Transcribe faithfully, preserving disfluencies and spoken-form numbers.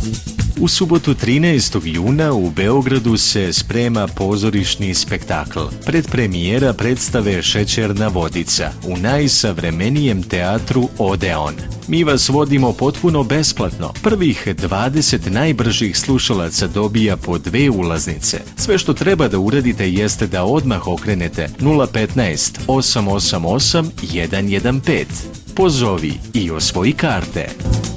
U subotu trinaestog juna u Beogradu se sprema pozorišni spektakl. Predpremijera predstave Šećerna vodica u najsavremenijem teatru Odeon. Mi vas vodimo potpuno besplatno. Prvih dvadeset najbržih slušalaca dobija po dve ulaznice. Sve što treba da uradite jeste da odmah okrenete nula petnaest osam osam osam jedan jedan pet. Pozovi i osvoji karte.